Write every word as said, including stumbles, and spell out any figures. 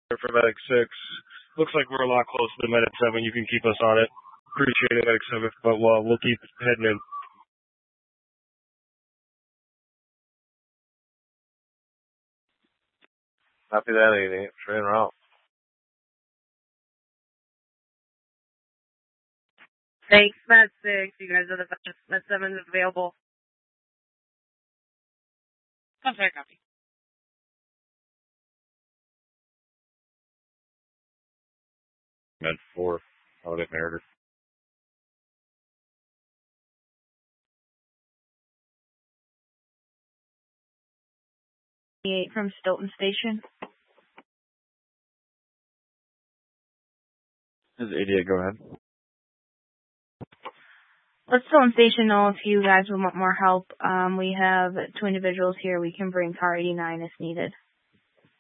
for Medic six. Looks like we're a lot closer to Medic seven. You can keep us on it. Appreciate it, Medic seven, but uh, we'll keep heading in. Copy that, eight eight. Train route. Thanks, Med six. You guys are the best. Med seven is available. I'm sorry, copy. Med four. Holiday Meritor. eight from Stilton Station. This is eighty-eight, go ahead. Let's Stilton Station know if you guys would want more help. Um, we have two individuals here. We can bring car eighty-nine if needed.